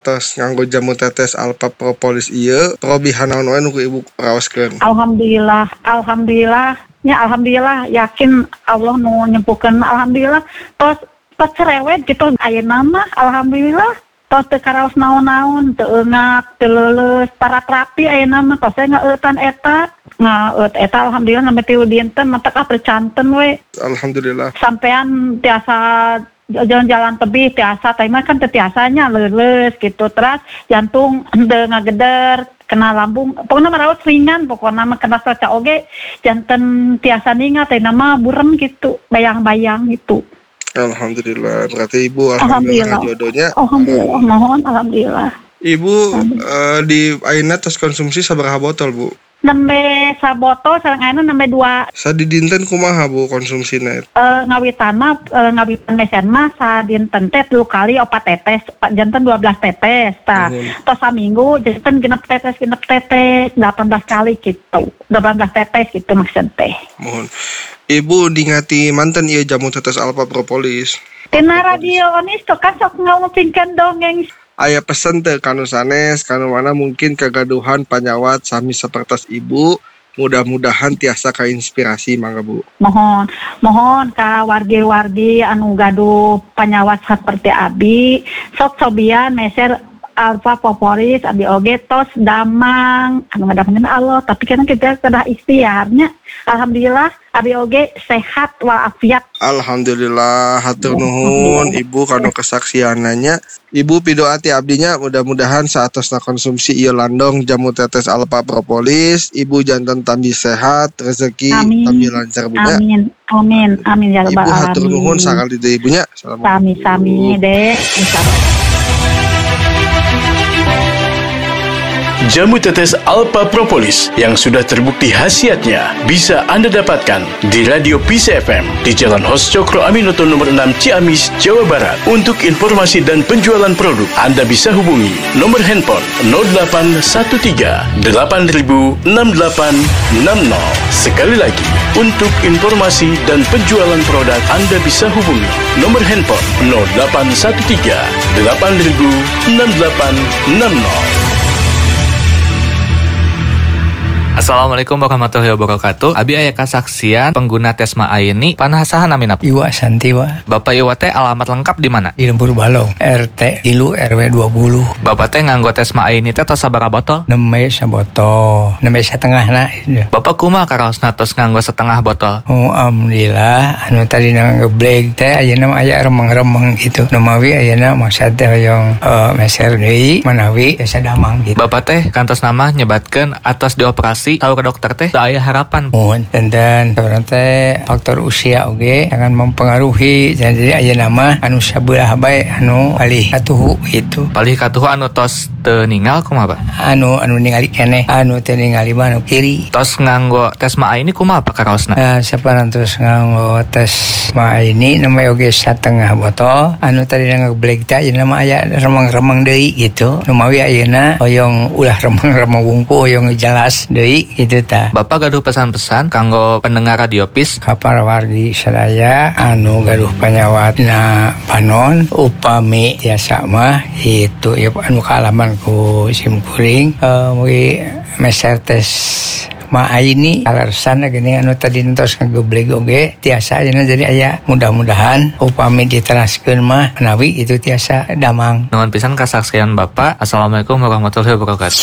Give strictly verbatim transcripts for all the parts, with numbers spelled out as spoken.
Tos nganggo jamu tetes Alpha Propolis ieu probihan naon wae nu ibu raoskeun. Alhamdulillah, alhamdulillah, nya alhamdulillah yakin Allah nu nyempuhkeun alhamdulillah. Tos tos cerewet gitu ayeuna mah alhamdulillah. Tos teu karaos naon-naon, teu eungak, teu leuleus, parak rapi ayeuna mah tos ngaeutan eta. Ngaeut eta alhamdulillah sampai tilu dinten mah teu percanten we. Alhamdulillah. Sampean tiasa jalan-jalan tebih tiasa, tapi mah kan tiasanya leuleus gitu, terus jantung henteu ngageder, kena lambung, pokoknya merawat ringan, pokoknya mah kena cuaca oge, janten tiasa ningat, tapi nama burem gitu, bayang-bayang gitu. Alhamdulillah, berarti ibu alhamdulillah, alhamdulillah. Jodohnya. Alhamdulillah, mohon alhamdulillah. Ibu uh, di ayeuna tos konsumsi sabaraha botol bu? Nembe sabotol sareng ayeuna nembe dua. Sadidinten kumaha bu konsumsina? Uh, ngawitan mah uh, ngawitan mesen mah sadinten teh tilu kali opat tetes, janten dua belas tetes tah. Mm-hmm. Tos saminggu janten genep tetes genep tetes delapan belas kali gitu. delapan belas tetes gitu maksud teh. Mohon. Ibu dingati manten ieu jamu tetes Alpha Propolis. Tina radio onis tuh kan sok ngomongkeun dongeng. Aya pesen teh kanu sanes, kanu mana mungkin kegaduhan panyawat sami sapertos ibu, mudah-mudahan tiasa kainspirasi mangga bu. Mohon, mohon ka wargi-wargi anu gaduh panyawat seperti abi, sok cobian meser Alpha Propolis abi oge tos damang, anu ngadamkeun Allah, tapi kan kita kedah ikhtiarnya. Alhamdulillah abi oge sehat walafiat. Alhamdulillah, hatur nuhun ibu kanu kesaksiananya. Ibu pidoati abdinya mudah-mudahan saatosna konsumsi ieu landong jamu tetes Alpha Propolis, ibu janten tambi sehat, rezeki tambi lancar bunya. Amin. Amin. Amin ya rabbal alamin. Ibu hatur nuhun sakali deui ibunya. Sami-sami deh. Insyaallah. Jamu tetes Alpha Propolis yang sudah terbukti khasiatnya bisa Anda dapatkan di Radio Peace F M di Jalan Hos Cokro Aminoto nomor enam Ciamis, Jawa Barat. Untuk informasi dan penjualan produk, Anda bisa hubungi nomor handphone nol delapan satu tiga delapan nol enam delapan enam nol. Sekali lagi, untuk informasi dan penjualan produk, Anda bisa hubungi nomor handphone nol delapan satu tiga delapan nol enam delapan enam nol. Assalamualaikum warahmatullahi wabarakatuh. Abi aya kasaksian pengguna Tesma Aini panasahan amin apa? Iwa Santiwa. Bapak Iwa teh alamat lengkap di mana? Di Lembur Balong, R T tilu R W dua puluh. Bapak teh nganggo Tesma Aini teh tos sabaraha botol? Nembe sabotol, nembe setengahna. Bapak kumaha karaosna tos nganggo setengah botol? Oh, alhamdulillah anu tadi nganggo black teh ayeuna mah aya remeng-remeng gitu. Nu mawi ayeuna maksud teh hoyong uh, meser deui manawi biasa damang gitu. Bapak teh kantos nama nyebatkeun atos dioperasi tahu ke dokter teh aya harapan. Mohon dan dan teh faktor usia oge jangan mempengaruhi. Jadi aya nama anu sabelah bae anu palih katuhu itu. Palih katuhu anu tos teu ningal kumaha, Pak? Anu anu ningali keneh, anu teu ningali mah anu kiri. Tos nganggo Tesma Aini kumaha Pak karaosna? Nah, saparantos nganggo Tesma Aini nama oge satengah botol. Anu tadi nganggo black teh aya nama aya remeng-remeng deui gitu. Nu mawi ayeuna hoyong ulah remeng-remeng wungku hoyong jelas deui gitu ta. Bapak gaduh pesan-pesan kanggo pendengar Radio Peace ka para wargi sadaya anu gaduh panyawatna panon upami tiasa mah itu ya anu kaalaman ku simkuring uh, mugi meser tes Ma Aini alasan gini anu tadi entos ngagebleg oge tiasa ayeuna jadi aya mudah-mudahan upami diteraskeun mah menawi itu tiasa damang. Nuhun pisan kasaksian Bapak. Assalamualaikum warahmatullahi wabarakatuh.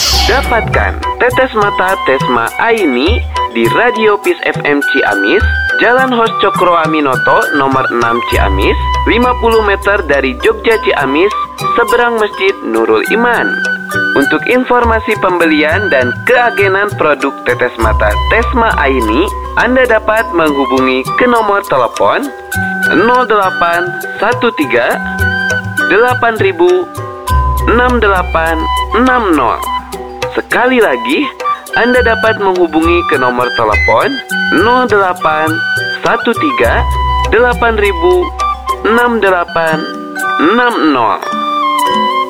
Dapatkan tetes mata Tesma Aini di Radio Peace F M Ciamis, Jalan Hos Cokro Aminoto nomor enam Ciamis, lima puluh meter dari Jogja Ciamis, seberang Masjid Nurul Iman. Untuk informasi pembelian dan keagenan produk tetes mata Tesma Aini, Anda dapat menghubungi ke nomor telepon nol delapan satu tiga delapan nol enam delapan enam nol. Sekali lagi, Anda dapat menghubungi ke nomor telepon nol delapan satu tiga delapan nol enam delapan enam nol.